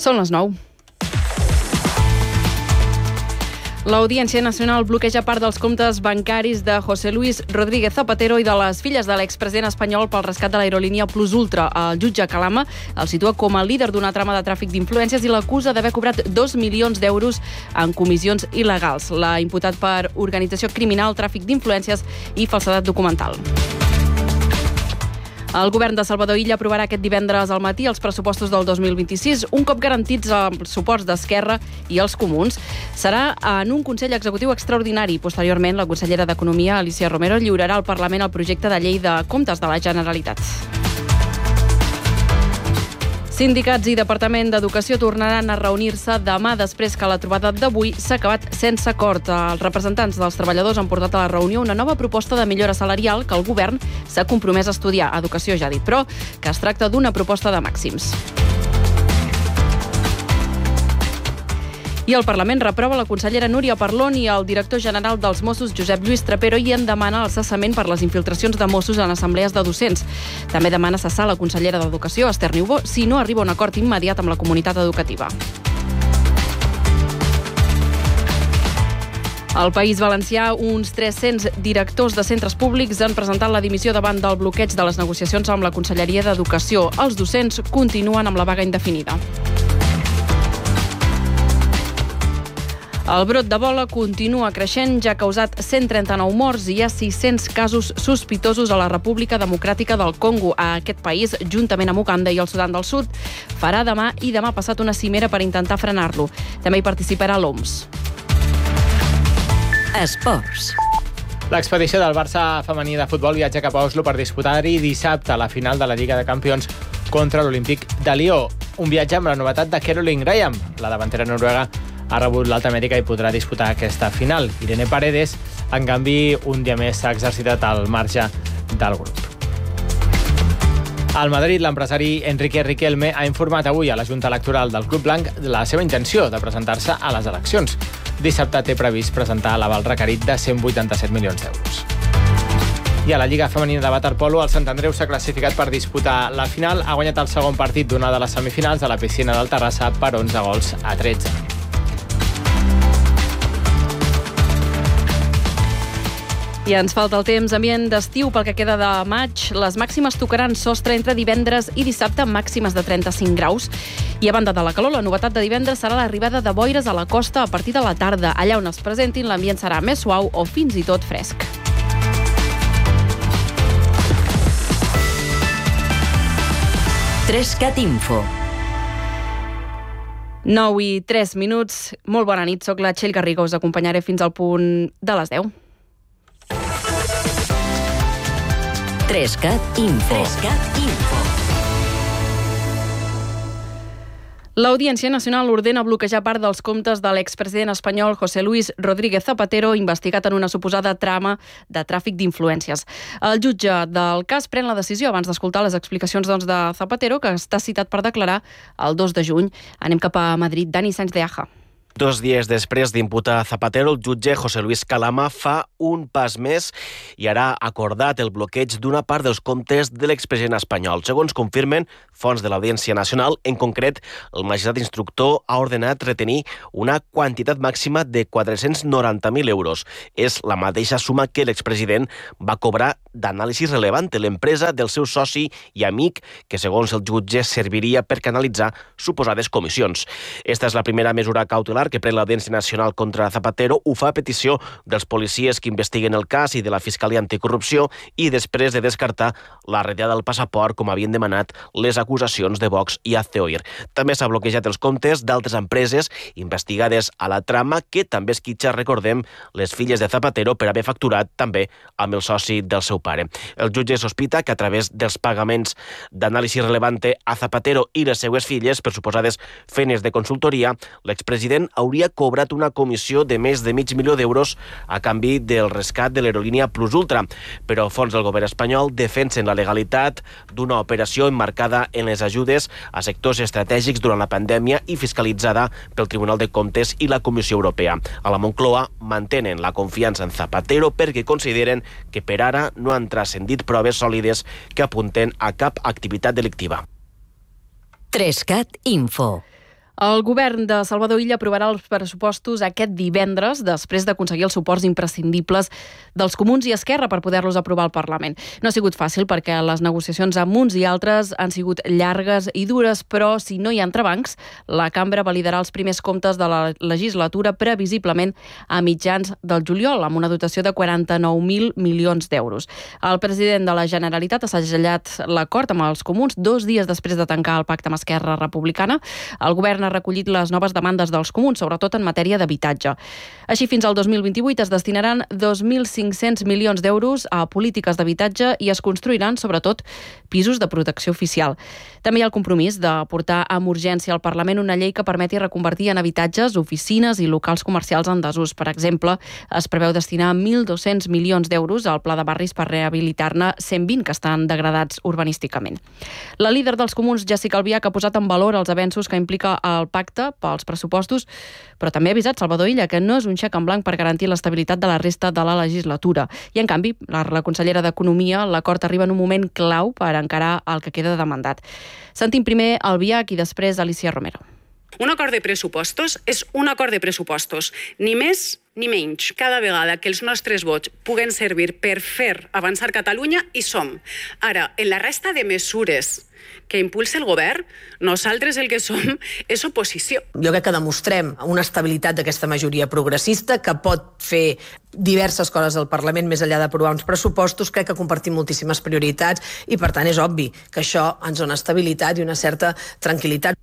Són les 9. L'Audiència Nacional bloqueja part dels comptes bancaris de José Luis Rodríguez Zapatero i de les filles de l'expresident espanyol pel rescat de l'aerolínia Plus Ultra. El jutge Calama el situa com a líder d'una trama de tràfic d'influències i l'acusa d'haver cobrat 2 milions d'euros en comissions il·legals. L'ha imputat per organització criminal, tràfic d'influències i falsedat documental. El govern de Salvador Illa aprovarà aquest divendres al matí els pressupostos del 2026, un cop garantits els suports d'Esquerra i els comuns. Serà en un Consell Executiu extraordinari. Posteriorment, la consellera d'Economia, Alicia Romero, lliurarà al Parlament el projecte de llei de comptes de la Generalitat. Sindicats i Departament d'Educació tornaran a reunir-se demà després que la trobada d'avui s'ha acabat sense acord. Els representants dels treballadors han portat a la reunió una nova proposta de millora salarial que el govern s'ha compromès a estudiar. Educació ja ha dit, però, que es tracta d'una proposta de màxims. I el Parlament reprova la consellera Núria Parlon i el director general dels Mossos, Josep Lluís Trapero, i en demana el cessament per les infiltracions de Mossos en assemblees de docents. També demana cessar la consellera d'Educació, Esther Niubó, si no arriba a un acord immediat amb la comunitat educativa. Al País Valencià, uns 300 directors de centres públics han presentat la dimissió davant del bloqueig de les negociacions amb la Conselleria d'Educació. Els docents continuen amb la vaga indefinida. El brot d'Ebola continua creixent, ja ha causat 139 morts i hi ha 600 casos sospitosos a la República Democràtica del Congo. A aquest país, juntament amb Uganda i el Sudan del Sud, farà demà i demà passat una cimera per intentar frenar-lo. També hi participarà l'OMS. Esports. L'expedició del Barça femení de futbol viatja cap a Oslo per disputar-hi dissabte la final de la Lliga de Campions contra l'Olímpic de Lió. Un viatge amb la novetat de Caroline Graham. La davantera noruega ha rebut l'alta mèdica i podrà disputar aquesta final. Irene Paredes, en canvi, un dia més s'ha exercitat al marge del grup. Al Madrid, l'empresari Enrique Riquelme ha informat avui a la Junta Electoral del Club Blanc la seva intenció de presentar-se a les eleccions. Dissabte té previst presentar l'aval requerit de 187 milions d'euros. I a la Lliga Femenina de Waterpolo, el Sant Andreu s'ha classificat per disputar la final. Ha guanyat el segon partit d'una de les semifinals de la piscina del Terrassa per 11 gols a 13. I ens falta el temps ambient d'estiu pel que queda de maig. Les màximes tocaran sostre entre divendres i dissabte, màximes de 35 graus. I a banda de la calor, la novetat de divendres serà l'arribada de boires a la costa a partir de la tarda. Allà on es presentin, l'ambient serà més suau o fins i tot fresc. Trescat Info. 9 i 3 minuts. Molt bona nit, soc la Txell Garriga. Us acompanyaré fins al punt de les 10. Trescat Info. L'Audiència Nacional ordena bloquejar part dels comptes de l'expresident espanyol José Luis Rodríguez Zapatero, investigat en una suposada trama de tràfic d'influències. El jutge del cas pren la decisió abans d'escoltar les explicacions de Zapatero, que està citat per declarar el 2 de juny. Anem cap a Madrid. Dani Sánchez de Aja. 2 dies després d'imputar a Zapatero, el jutge José Luis Calama fa un pas més i ara ha acordat el bloqueig d'una part dels comptes de l'expresident espanyol. Segons confirmen fonts de l'Audiència Nacional, en concret, el magistrat instructor ha ordenat retenir una quantitat màxima de 490.000 euros. És la mateixa suma que l'expresident va cobrar d'anàlisi relevant a l'empresa del seu soci i amic, que segons el jutge serviria per canalitzar suposades comissions. Esta és la primera mesura cautelar que pren l'Audiència Nacional contra Zapatero. Ho fa a petició dels policies que investiguen el cas i de la Fiscalia Anticorrupció i després de descartar la retirada del passaport, com havien demanat les acusacions de Vox i ACOIR. També s'ha bloquejat els comptes d'altres empreses investigades a la trama, que també esquitxa, recordem, les filles de Zapatero per haver facturat també amb el soci del seu pare. El jutge sospita que a través dels pagaments d'anàlisi relevante a Zapatero i les seues filles per suposades feines de consultoria, l'expresident hauria cobrat una comissió de més de $500.000 a canvi del rescat de l'aerolínia Plus Ultra. Però fons del govern espanyol defensen la legalitat d'una operació emmarcada en les ajudes a sectors estratègics durant la pandèmia i fiscalitzada pel Tribunal de Comptes i la Comissió Europea. A la Moncloa mantenen la confiança en Zapatero perquè consideren que per ara no han transcendit proves sòlides que apunten a cap activitat delictiva. Trescat Info. El govern de Salvador Illa aprovarà els pressupostos aquest divendres, després d'aconseguir els suports imprescindibles dels Comuns i Esquerra per poder-los aprovar al Parlament. No ha sigut fàcil perquè les negociacions amb uns i altres han sigut llargues i dures, però si no hi ha entrebancs, la cambra validarà els primers comptes de la legislatura previsiblement a mitjans del juliol, amb una dotació de 49.000 milions d'euros. El president de la Generalitat ha segellat l'acord amb els Comuns 2 dies després de tancar el pacte amb Esquerra Republicana. El govern ha recollit les noves demandes dels Comuns, sobretot en matèria d'habitatge. Així, fins al 2028 es destinaran 2.500 milions d'euros a polítiques d'habitatge i es construiran, sobretot, pisos de protecció oficial. També hi ha el compromís de portar amb urgència al Parlament una llei que permeti reconvertir en habitatges, oficines i locals comercials en desús. Per exemple, es preveu destinar 1.200 milions d'euros al Pla de Barris per rehabilitar-ne 120 que estan degradats urbanísticament. La líder dels Comuns, Jéssica Albiach, ha posat en valor els avenços que implica el pacte pels pressupostos, però també ha avisat Salvador Illa que no és un xec en blanc per garantir l'estabilitat de la resta de la legislatura. I, en canvi, la consellera d'Economia, l'acord arriba en un moment clau per encarar el que queda de mandat. Sentim primer Albiach i després Alicia Romero. Un acord de pressupostos és un acord de pressupostos, ni més ni menys. Cada vegada que els nostres vots puguen servir per fer avançar Catalunya, hi som. Ara, en la resta de mesures que impulsa el govern, nosaltres el que som és oposició. Jo crec que demostrem una estabilitat d'aquesta majoria progressista que pot fer diverses coses al Parlament més enllà d'aprovar uns pressupostos. Crec que compartim moltíssimes prioritats i, per tant, és obvi que això ens dona estabilitat i una certa tranquil·litat.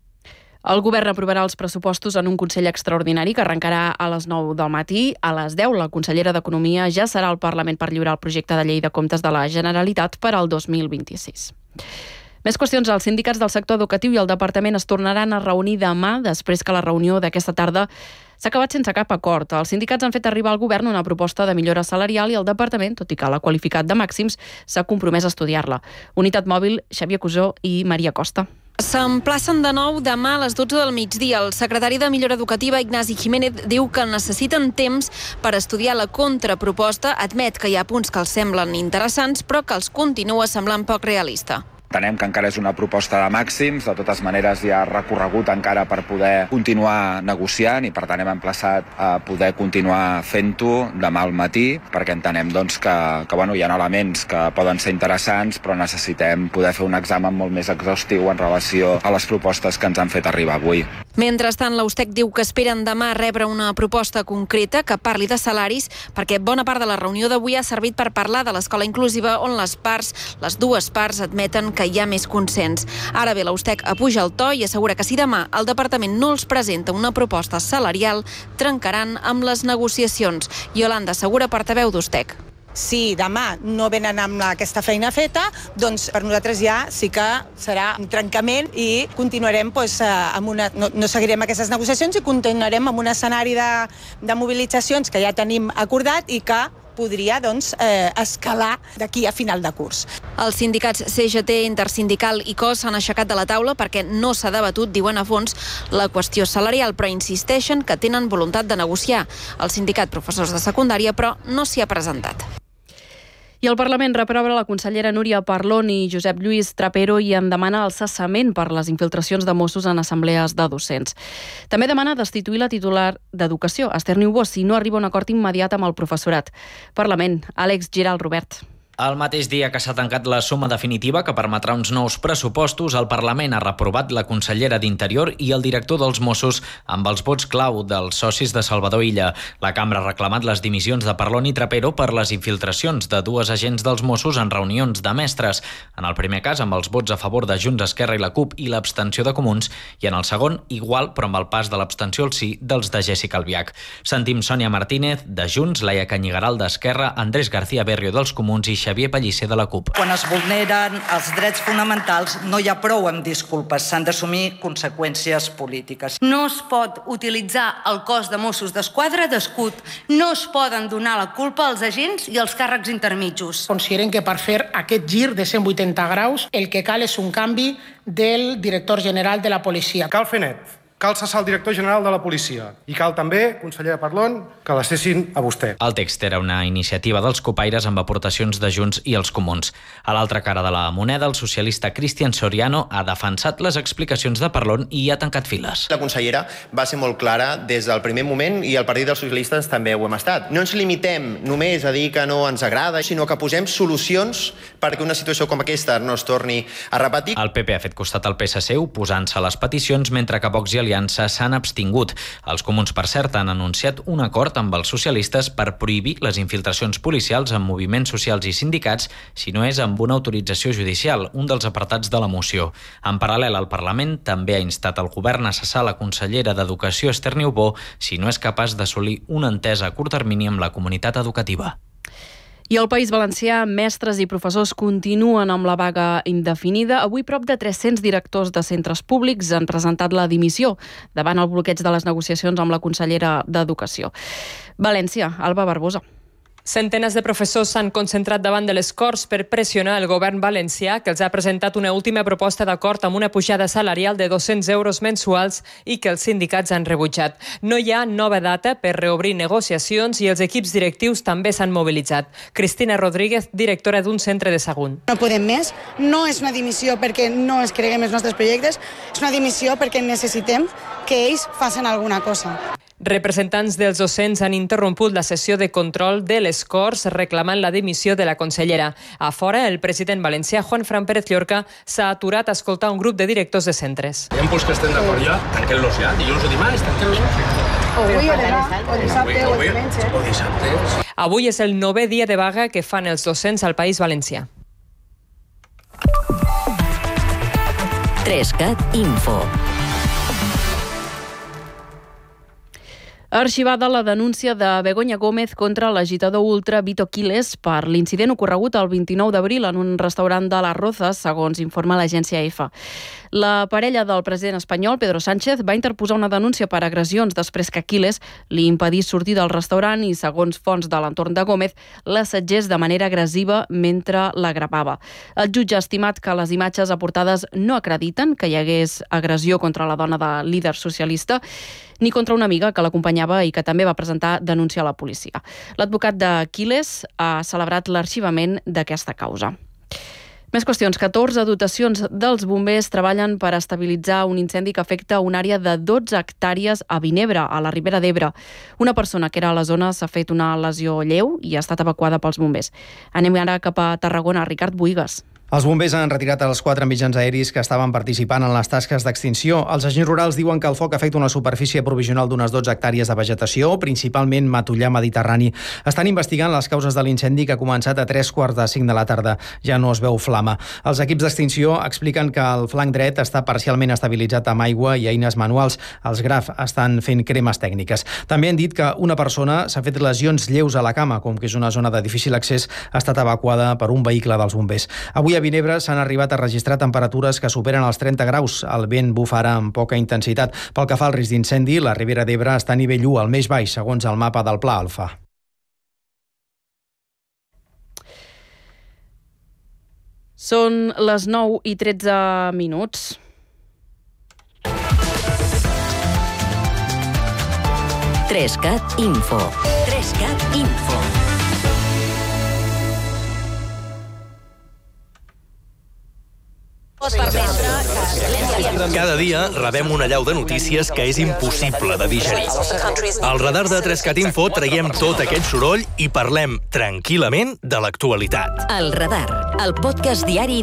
El govern aprovarà els pressupostos en un Consell extraordinari que arrencarà a les 9 del matí. A les 10, la consellera d'Economia ja serà al Parlament per lliurar el projecte de llei de comptes de la Generalitat per al 2026. Més qüestions. Els sindicats del sector educatiu i el departament es tornaran a reunir demà, després que la reunió d'aquesta tarda s'ha acabat sense cap acord. Els sindicats han fet arribar al govern una proposta de millora salarial i el departament, tot i que l'ha qualificat de màxims, s'ha compromès a estudiar-la. Unitat Mòbil, Xavier Cusó i Maria Costa. S'emplacen de nou demà a les 12 del migdia. El secretari de Millora Educativa, Ignasi Jiménez, diu que necessiten temps per estudiar la contraproposta. Admet que hi ha punts que els semblen interessants, però que els continua semblant poc realista. Entenem que encara és una proposta de màxims, de totes maneres hi ha recorregut encara per poder continuar negociant i per tant hem emplaçat a poder continuar fent-ho demà al matí, perquè entenem doncs, que hi ha elements que poden ser interessants, però necessitem poder fer un examen molt més exhaustiu en relació a les propostes que ens han fet arribar avui. Mentrestant, l'Austec diu que esperen demà rebre una proposta concreta que parli de salaris, perquè bona part de la reunió d'avui ha servit per parlar de l'escola inclusiva, on les dues parts admeten que hi ha més consens. Ara bé, l'Austec apuja el to i assegura que si demà el departament no els presenta una proposta salarial, trencaran amb les negociacions. Iolanda Segura, portaveu d'Austec. Si demà no venen amb aquesta feina feta, doncs per nosaltres ja sí que serà un trencament i continuarem no seguirem aquestes negociacions i continuarem amb un escenari de mobilitzacions que ja tenim acordat i que podria escalar d'aquí a final de curs. Els sindicats CGT, Intersindical i COS s'han aixecat de la taula perquè no s'ha debatut, diuen a fons, la qüestió salarial, però insisteixen que tenen voluntat de negociar. El sindicat Professors de Secundària, però, no s'hi ha presentat. I el Parlament reprova la consellera Núria Parlon i Josep Lluís Trapero i en demana el cessament per les infiltracions de Mossos en assemblees de docents. També demana destituir la titular d'Educació, Esther Niubó, si no arriba a un acord immediat amb el professorat. Parlament, Àlex Giral, Robert. El mateix dia que s'ha tancat la suma definitiva que permetrà uns nous pressupostos, el Parlament ha reprovat la consellera d'Interior i el director dels Mossos amb els vots clau dels socis de Salvador Illa. La cambra ha reclamat les dimissions de Parlon i Trapero per les infiltracions de dues agents dels Mossos en reunions de mestres. En el primer cas, amb els vots a favor de Junts, Esquerra i la CUP i l'abstenció de Comuns, i en el segon, igual, però amb el pas de l'abstenció al sí dels de Jéssica Albiach. Sentim Sònia Martínez, de Junts, Laia Canyigaral, d'Esquerra, Andrés García Berrio, dels Comuns i Xavier Pellicer, de la CUP. Quan es vulneren els drets fonamentals no hi ha prou amb disculpes, s'han d'assumir conseqüències polítiques. No es pot utilitzar el cos de Mossos d'Esquadra d'escut, no es poden donar la culpa als agents i als càrrecs intermitjos. Consideren que per fer aquest gir de 180 graus el que cal és un canvi del director general de la policia. Cal fer net cal cessar el director general de la policia i cal també, consellera Parlon, que la cessin a vostè. El text era una iniciativa dels copaires amb aportacions de Junts i els Comuns. A l'altra cara de la moneda, el socialista Cristian Soriano ha defensat les explicacions de Parlon i ha tancat files. La consellera va ser molt clara des del primer moment i el Partit dels Socialistes també ho hem estat. No ens limitem només a dir que no ens agrada, sinó que posem solucions perquè una situació com aquesta no es torni a repetir. El PP ha fet costat al PSC oposant-se a les peticions, mentre que Vox i Aliança s'han abstingut. Els Comuns, per cert, han anunciat un acord amb els socialistes per prohibir les infiltracions policials en moviments socials i sindicats si no és amb una autorització judicial, un dels apartats de la moció. En paral·lel, el Parlament també ha instat el govern a cessar la consellera d'Educació, Esther Niubó, si no és capaç d'assolir una entesa a curt termini amb la comunitat educativa. I al País Valencià, mestres i professors continuen amb la vaga indefinida. Avui, prop de 300 directors de centres públics han presentat la dimissió davant el bloqueig de les negociacions amb la consellera d'Educació. València, Alba Barbosa. Centenes de professors s'han concentrat davant de les Corts per pressionar el govern valencià, que els ha presentat una última proposta d'acord amb una pujada salarial de 200 euros mensuals i que els sindicats han rebutjat. No hi ha nova data per reobrir negociacions i els equips directius també s'han mobilitzat. Cristina Rodríguez, directora d'un centre de Sagunt. No podem més. No és una dimissió perquè no es creguem els nostres projectes, és una dimissió perquè necessitem que ells facin alguna cosa. Representants dels docents han interromput la sessió de control de les Corts reclamant la dimissió de la consellera. A fora, el president valencià, Juan Fran Pérez Llorca, s'ha aturat a escoltar un grup de directors de centres. Hi ha punts que estem d'acord ja, tanquem-los ja. Dilluns o dimarts, tanquem-los. O dissabte. Avui és el 9è dia de vaga que fan els docents al País Valencià. 3CAT Info. Arxivada la denúncia de Begoña Gómez contra l'agitador ultra Vito Quiles per l'incident ocorregut el 29 d'abril en un restaurant de les Rozas, segons informa l'agència EFE. La parella del president espanyol, Pedro Sánchez, va interposar una denúncia per agressions després que Quiles li impedís sortir del restaurant i, segons fonts de l'entorn de Gómez, l'assetgés de manera agressiva mentre la gravava. El jutge ha estimat que les imatges aportades no acrediten que hi hagués agressió contra la dona de líder socialista ni contra una amiga que l'acompanyava i que també va presentar denúncia a la policia. L'advocat de Quiles ha celebrat l'arxivament d'aquesta causa. Més qüestions. 14 dotacions dels bombers treballen per estabilitzar un incendi que afecta una àrea de 12 hectàrees a Vinebre, a la Ribera d'Ebre. Una persona que era a la zona s'ha fet una lesió lleu i ha estat evacuada pels bombers. Anem ara cap a Tarragona. Ricard Buigas. Els bombers han retirat els 4 mitjans aeris que estaven participant en les tasques d'extinció. Els agents rurals diuen que el foc afecta una superfície provisional d'unes 12 hectàrees de vegetació, principalment matollar mediterrani. Estan investigant les causes de l'incendi que ha començat a 3:45 de la tarda. Ja no es veu flama. Els equips d'extinció expliquen que el flanc dret està parcialment estabilitzat amb aigua i eines manuals. Els GRAF estan fent cremes tècniques. També han dit que una persona s'ha fet lesions lleus a la cama, com que és una zona de difícil accés, ha estat evacuada per un vehicle dels bombers. Avui a Vinebre s'han arribat a registrar temperatures que superen els 30 graus. El vent bufa ara amb poca intensitat. Pel que fa al risc d'incendi, la Ribera d'Ebre està a nivell 1, el més baix, segons el mapa del Pla Alfa. Són les 9:13. 3CAT Info. 3CAT Info. Cada dia rebem una allau de notícies que és impossible de digerir. Al radar de 3CAT Info traiem tot aquest soroll i parlem tranquil·lament de l'actualitat. El Radar, el podcast diari